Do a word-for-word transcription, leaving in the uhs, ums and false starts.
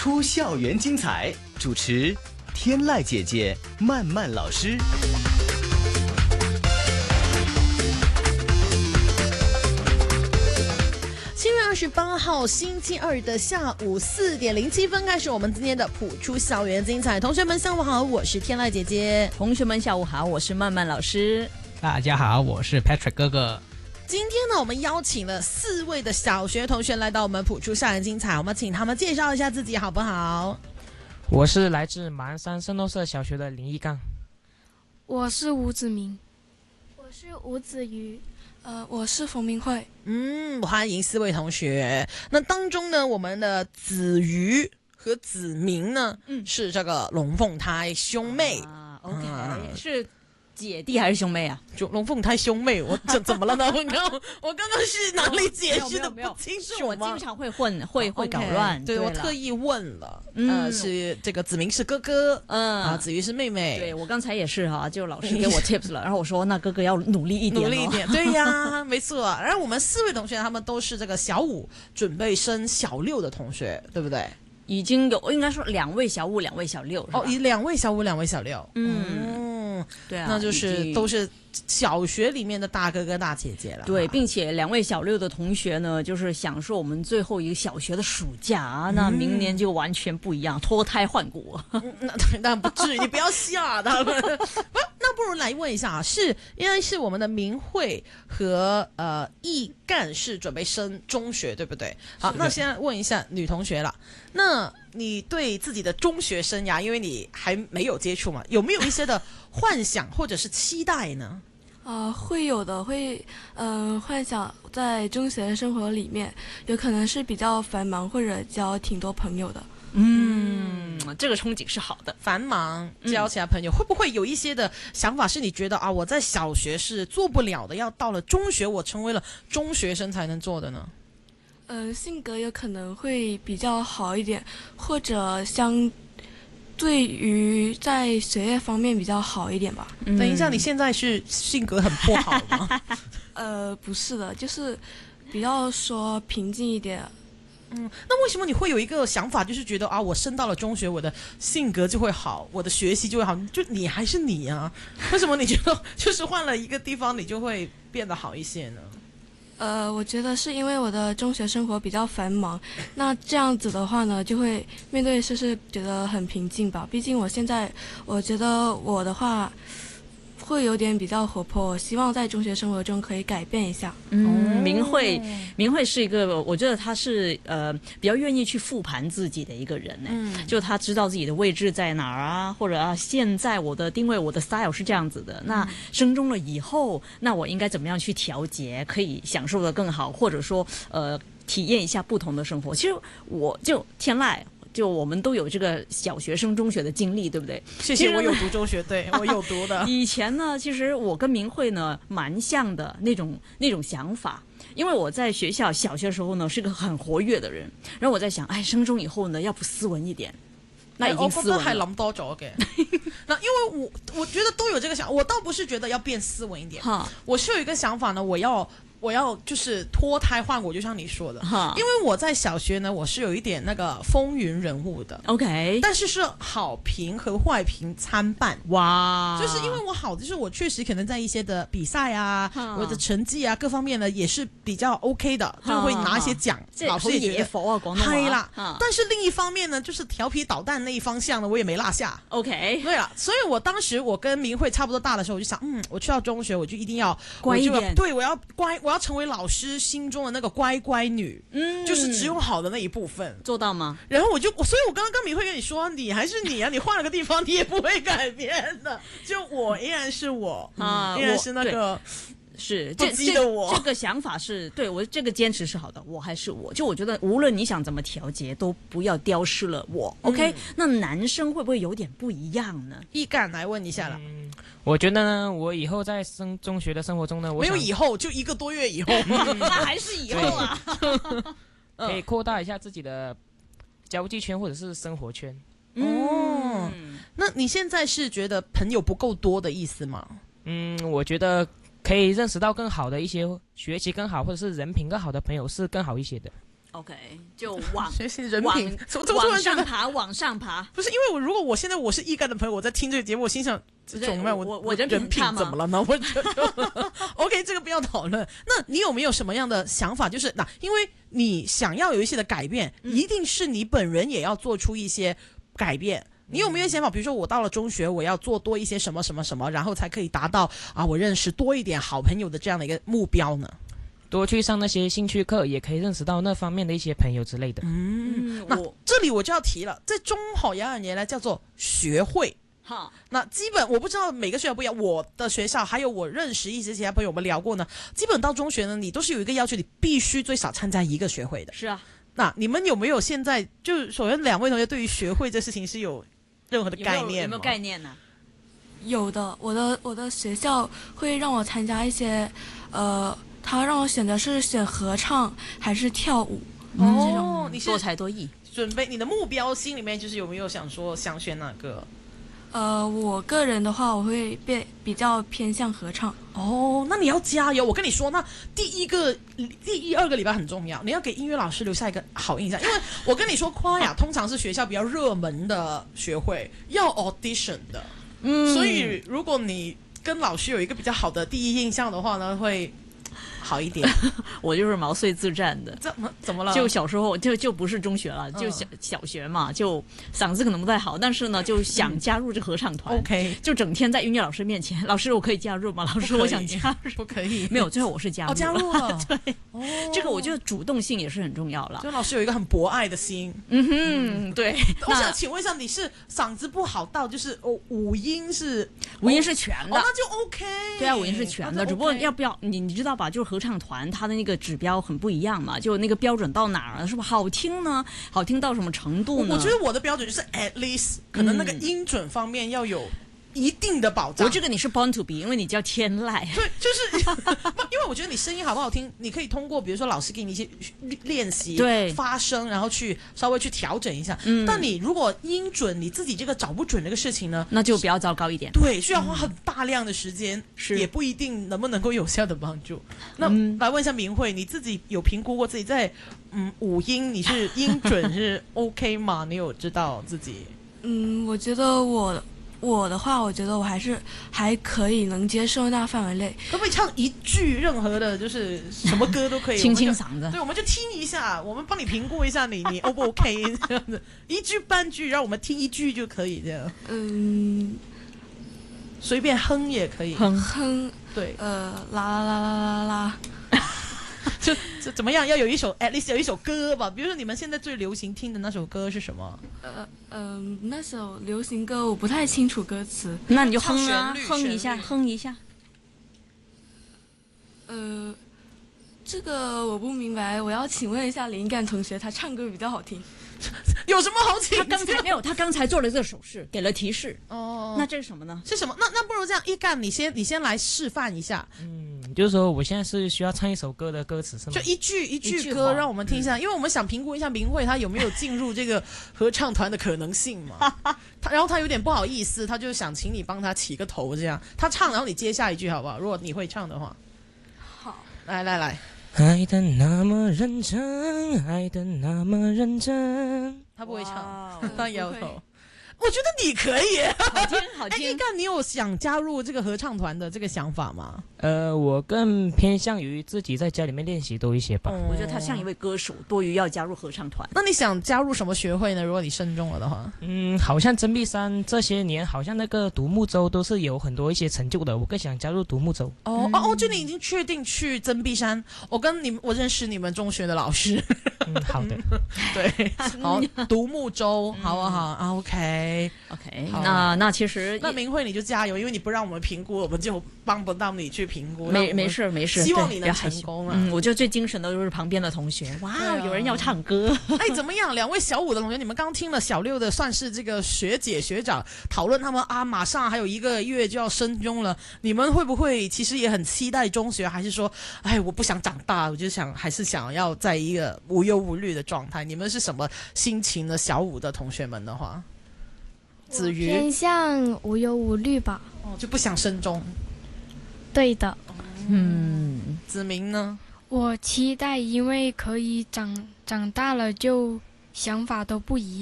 出校园精彩，主持天籁姐姐、曼曼老师。 七月二十八号星期二的下午四点零七分开始，我们今天的普出校园精彩。同学们下午好，我是天籁姐姐。 同学们下午好，我是曼曼老师。 大家好，我是 Patrick 哥哥。 今天呢，我们邀请了四位的小学同学来到我们普出校园精彩，我们请他们介绍一下自己好不好？ 我是来自马鞍山圣斗社小学的林一刚。 我是吴子明。 我是吴子瑜。 呃，我是冯明慧。 嗯，欢迎四位同学。那当中呢，我们的子瑜和子明呢，嗯，是这个龙凤胎兄妹。 啊 ，OK，、啊、是姐弟还是兄妹啊？ 就龙凤胎兄妹，我怎怎么了呢？我刚我刚刚是哪里解释的不清楚吗？ 是我经常会混会会搞乱， okay, 对, 对我特意问了，嗯、呃，是这个子明是哥哥，嗯啊，子瑜是妹妹。 对我刚才也是哈，就老师给我 tips 了，然后我说那哥哥要努力一点、哦， 努力一点，对呀，没错。然后我们四位同学他们都是这个小五准备升小六的同学，对不对？ 已经有应该说两位小五，两位小六， 哦，以两位小五，两位小六， 嗯，嗯对啊， 那就是都是小学里面的大哥哥大姐姐了。 对，并且两位小六的同学呢，就是享受我们最后一个小学的暑假啊，那明年就完全不一样，脱胎换骨。 嗯、那那不至于，你不要吓他们。那不如来问一下啊，是应该是我们的明慧和呃易干是准备升中学，对不对？好，那现在问一下女同学了，那你对自己的中学生涯，因为你还没有接触嘛，有没有一些的幻想或者是期待呢？ 呃，会有的，会嗯、呃、幻想在中学生活里面，有可能是比较繁忙或者交挺多朋友的。 嗯，这个憧憬是好的。 繁忙交其他朋友、嗯、会不会有一些的想法是你觉得啊，我在小学是做不了的，要到了中学我成为了中学生才能做的呢？ 呃，性格有可能会比较好一点，或者相对于在学业方面比较好一点吧。 嗯、等一下，你现在是性格很不好吗？ 呃，不是的，就是比较说平静一点。 嗯，那为什么你会有一个想法，就是觉得啊，我升到了中学，我的性格就会好，我的学习就会好？就你还是你啊，为什么你觉得就是换了一个地方，你就会变得好一些呢？ 呃，我觉得是因为我的中学生活比较繁忙，那这样子的话呢，就会面对事事觉得很平静吧。毕竟我现在，我觉得我的话会有点比较活泼，我希望在中学生活中可以改变一下。 嗯，明慧，明慧是一个，我觉得他是呃比较愿意去复盘自己的一个人呢。嗯，就他知道自己的位置在哪儿啊，或者啊，现在我的定位，我的 style 是这样子的。那升中了以后，那我应该怎么样去调节，可以享受得更好，或者说呃体验一下不同的生活。其实我就天籁。就我们都有这个小学升中学的经历，对不对？ 谢谢，我有读中学，对我有读的。 以前呢，其实我跟明慧呢蛮像的那种那种想法，因为我在学校小学的时候呢是个很活跃的人，然后我在想，哎，升中以后呢要不斯文一點。那已經斯文了。我覺得係諗多咗嘅。那因為我我覺得都有這個想，我倒不是覺得要變斯文一點，我是有一個想法呢，我要。我要就是脱胎換骨，就像你說的，因為我在小學呢，我是有一點那個風雲人物的 ，OK， 但是是好評和壞評參半，哇，就是因為我好，就是我確實可能在一些的比賽啊，我的成績啊各方面呢也是比較 OK 的，就會拿一些獎，老師也覺得係啦，但是另一方面呢，就是調皮搗蛋那一方向呢，我也沒落下 ，OK， 對了，所以我當時我跟明慧差不多大的時候，我就想，嗯，我去到中學，我就一定要乖一點， 對，我要乖。我要成為老師心中的那個乖乖女，嗯，就是只有好的那一部分， 做到嗎？ 然後我就，所以我剛剛跟明慧跟你說，你還是你啊，你換了個地方，你也不會改變的，就我依然是我，啊、嗯，依然是那個。 是这这这个想法是对我这个坚持是好的，我还是我，就我觉得无论你想怎么调节，都不要丢失了我。嗯、OK， 那男生会不会有点不一样呢？ 易干来问一下了。 嗯，我觉得呢，我以后在升中学的生活中呢，我没有以后，就一个多月以后， 嗯、那还是以后啊。 可以扩大一下自己的交际圈或者是生活圈。 哦，嗯、那你现在是觉得朋友不够多的意思吗？ 嗯，我觉得。可以认识到更好的一些学习更好或者是人品更好的朋友是更好一些的。 OK， 就往学习人往品，怎么怎么突往然觉得上爬，往上爬。 不是因为我如果我现在我是易干的朋友，我在听这个节目，我心想这种麦我我我人品人品差吗怎么了呢？我就 OK， 这个不要讨论。那你有没有什么样的想法？就是那因为你想要有一些的改变， 嗯一定是你本人也要做出一些改变。你有没有想法？比如说，我到了中学，我要做多一些什么什么什么，然后才可以达到啊，我认识多一点好朋友的这样的一个目标呢？ 多去上那些兴趣课，也可以认识到那方面的一些朋友之类的。 嗯， 嗯， 那我这里我就要提了，在中好雅尔年来叫做学会。 哈， 那基本我不知道每个学校不一样，我的学校还有我认识一些其他朋友，我们聊过呢。基本到中学呢，你都是有一个要求，你必须最少参加一个学会的。 是啊， 那你们有没有现在就首先两位同学对于学会这事情是有任何的有没有概念吗？ 有没有概念呢、 有的，我的我的学校会让我参加一些，呃，他让我选的是选合唱还是跳舞。 哦，你是多才多艺。 准备你的目标心里面就是有没有想说想选哪个？ 呃，我个人的话，我会变比较偏向合唱。 哦，那你要加油！我跟你说，那第一个、第一二个礼拜很重要，你要给音乐老师留下一个好印象。因为我跟你说，夸雅通常是学校比较热门的学会，要 audition 的。嗯，所以如果你跟老师有一个比较好的第一印象的话呢，会好一点。 我就是毛遂自荐的。 怎么怎么了？ 就小时候就就不是中学了，就小、 嗯、 小学嘛，就嗓子可能不太好，但是呢，就想加入这个合唱团。 嗯、OK， 就整天在音乐老师面前，老师我可以加入吗？老师我想加入， 不可以。 没有，最后我是加入了。 哦，加入了。 对，哦，这个我觉得主动性也是很重要了。 就老师有一个很博爱的心。 嗯哼，对。 我想请问一下，你是嗓子不好到就是哦五音是五音是全的、 哦，那就 OK。 对啊，五音是全的， OK、 只不过要不要你你知道吧？就是合唱团它的那个指标很不一样嘛，就那个标准到哪儿了？是不是好听呢？好听到什么程度呢？ 我觉得我的标准就是 at least 可能那个音准方面要有一定的保障。 我这个你是 born to be， 因为你叫天籁。 对，就是因为我觉得你声音好不好听，你可以通过比如说老师给你一些练习， 对发声，然后去稍微去调整一下。 嗯， 但你如果音准你自己这个找不准这个事情呢， 那就比较糟糕一点。 对，需要花很大量的时间， 是、 嗯、也不一定能不能够有效的帮助。那、 嗯、 来问一下明慧，你自己有评估过自己在嗯五音你是音准是 OK 吗？你有知道自己？ 嗯，我觉得我。我的话，我觉得我还是还可以能接受那范围内。 可不可以唱一句任何的，就是什么歌都可以， 清清嗓子。 对，我们就听一下，我们帮你评估一下你你 O 不 OK 这样子，一句半句，让我们听一句就可以这样。 嗯， 随便哼也可以。 哼哼， 对， 呃，啦啦啦啦啦啦。 就就怎么样？要有一首 at least 有一首歌吧。比如说你们现在最流行听的那首歌是什么？ 呃嗯、呃，那首流行歌我不太清楚歌词。 那你就哼啊，哼一下， 旋律哼一下。 呃，这个我不明白，我要请问一下林干同学，他唱歌比较好听。 有什么好请？ 他刚才没有，他刚才做了这个手势，给了提示。 哦， 那这是什么呢？ 是什么？那那不如这样，一干你先你先来示范一下。 嗯，就是说我现在是需要唱一首歌的歌词是吗？ 就一句一句一句歌话让我们听一下，嗯、因为我们想评估一下明慧她有没有进入这个合唱团的可能性嘛。他然后他有点不好意思，他就想请你帮他起个头，这样他唱，然后你接下一句好不好？如果你会唱的话。 好， 来来来。 爱的那么认真，爱的那么认真。 他不会唱， 呃他摇头。我觉得你可以， 好听好听。 哎，一干，你有想加入这个合唱团的这个想法吗？ 呃，我更偏向于自己在家里面练习多一些吧。 我觉得他像一位歌手，多于要加入合唱团。 那你想加入什么学会呢？如果你慎重了的话， 嗯，好像真碧山这些年，好像那个独木舟都是有很多一些成就的。我更想加入独木舟。 哦、嗯、哦哦，就你已经确定去真碧山？我跟你们，我认识你们中学的老师。 嗯，好的。 对，好，独木舟，好不好、嗯、啊 ？OK OK， 那那其实那明慧你就加油，因为你不让我们评估，我们就帮不到你去评估。 没没事没事， 希望你能成功啊！ 嗯，我觉得最精神的就是旁边的同学，哇，啊、有人要唱歌。 哎，怎么样？两位小五的同学，你们刚听了小六的，算是这个学姐学长讨论他们啊，马上还有一个月就要升中了，你们会不会其实也很期待中学？还是说，哎，我不想长大，我就想还是想要在一个无忧无虑的状态？你们是什么心情呢？小五的同学们的话，子瑜偏向无忧无虑吧。 哦，就不想升中。 对的。 嗯， 子明呢？ 我期待，因为可以长长大了就想法都不一样。